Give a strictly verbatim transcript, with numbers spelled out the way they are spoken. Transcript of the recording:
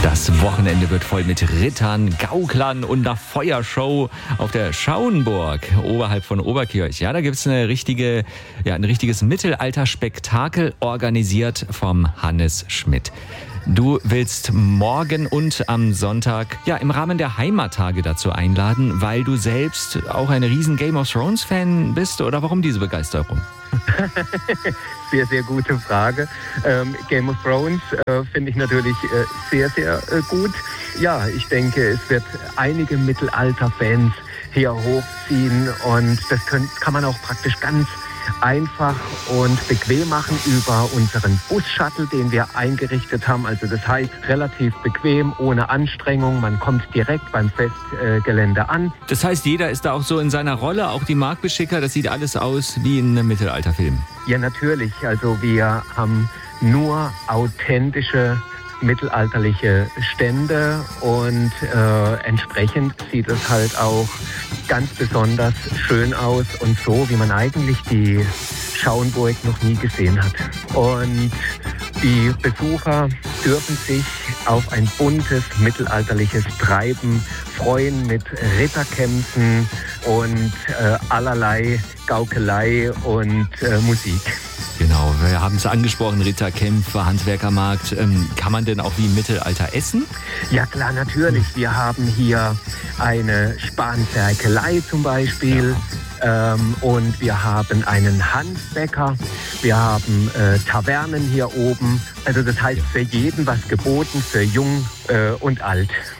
Das Wochenende wird voll mit Rittern, Gauklern und einer Feuershow auf der Schauenburg oberhalb von Oberkirch. Ja, da gibt es eine richtige, ja, ein richtiges Mittelalterspektakel, organisiert vom Hannes Schmidt. Du willst morgen und am Sonntag ja im Rahmen der Heimattage dazu einladen, weil du selbst auch ein riesen Game of Thrones Fan bist, oder warum diese Begeisterung? Sehr, sehr gute Frage. Ähm, Game of Thrones äh, finde ich natürlich äh, sehr, sehr äh, gut. Ja, ich denke, es wird einige Mittelalter-Fans hier hochziehen und das können, kann man auch praktisch ganz einfach und bequem machen über unseren Bus-Shuttle, den wir eingerichtet haben. Also das heißt, relativ bequem, ohne Anstrengung. Man kommt direkt beim Festgelände an. Das heißt, jeder ist da auch so in seiner Rolle, auch die Marktbeschicker. Das sieht alles aus wie in einem Mittelalterfilm. Ja, natürlich. Also wir haben nur authentische mittelalterliche Stände und äh, entsprechend sieht es halt auch ganz besonders schön aus und so, wie man eigentlich die Schauenburg noch nie gesehen hat. Und die Besucher dürfen sich auf ein buntes mittelalterliches Treiben freuen mit Ritterkämpfen und äh, allerlei Gaukelei und äh, Musik. Genau, wir haben es angesprochen, Ritterkämpfe, Handwerkermarkt. Ähm, kann man denn auch wie im Mittelalter essen? Ja klar, natürlich. Wir haben hier eine Spanferkelei zum Beispiel. Ja. Ähm, und wir haben einen Handbäcker. Wir haben äh, Tavernen hier oben. Also das heißt, für jeden was geboten, für jung äh, und alt.